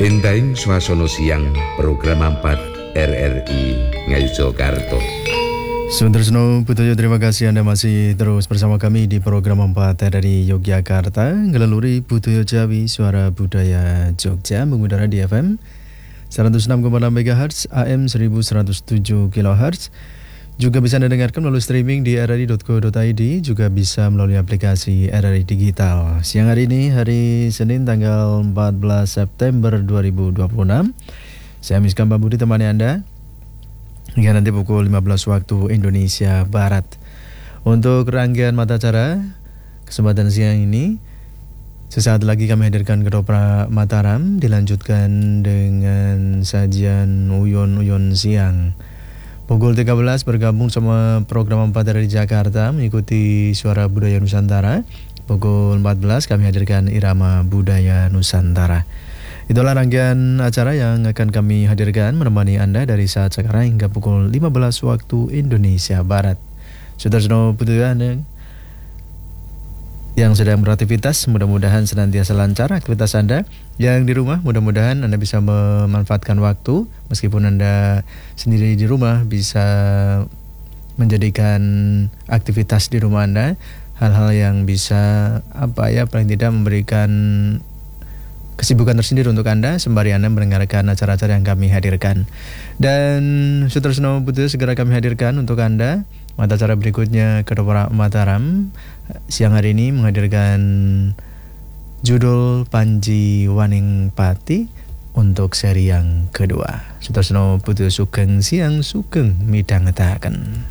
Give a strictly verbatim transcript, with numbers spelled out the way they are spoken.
Entahing swasana siang program empat R R I Ngayogyakarta. Sundarsno Putoyo, terima kasih Anda masih terus bersama kami di program empat R R I Yogyakarta. Ngelaluri Putoyo Jawi, suara budaya Jogja, mengudara di F M seratus enam koma enam MHz, A M seribu seratus tujuh kilohertz. Juga bisa Anda dengarkan melalui streaming di r r i dot co dot i d, juga bisa melalui aplikasi R R I Digital. Siang hari ini, hari Senin tanggal empat belas September dua ribu dua puluh enam. Saya Miskan Budi temani Anda hingga nanti pukul lima belas waktu Indonesia Barat. Untuk rangkaian mata acara kesempatan siang ini, sesaat lagi kami hadirkan Ketoprak Mataram, dilanjutkan dengan sajian Uyon-Uyon Siang. Pukul tiga belas bergabung sama program empat R R I Jakarta mengikuti Suara Budaya Nusantara. Pukul empat belas kami hadirkan Irama Budaya Nusantara. Itulah rangkaian acara yang akan kami hadirkan menemani Anda dari saat sekarang hingga pukul lima belas waktu Indonesia Barat. Saudara-saudara putra Anda yang sedang beraktivitas, mudah-mudahan senantiasa lancar aktivitas Anda. Yang di rumah, mudah-mudahan Anda bisa memanfaatkan waktu, meskipun Anda sendiri di rumah, bisa menjadikan aktivitas di rumah Anda hal-hal yang bisa apa ya paling tidak memberikan kesibukan tersendiri untuk Anda sembari Anda mendengarkan acara-acara yang kami hadirkan. Dan saudara-saudara putra, segera kami hadirkan untuk Anda mata acara berikutnya, Ketoprak Mataram siang hari ini menghadirkan judul Panji Waning Pati untuk seri yang kedua. Saudara-saudara putra, sugeng siang, sugeng midhangetaken.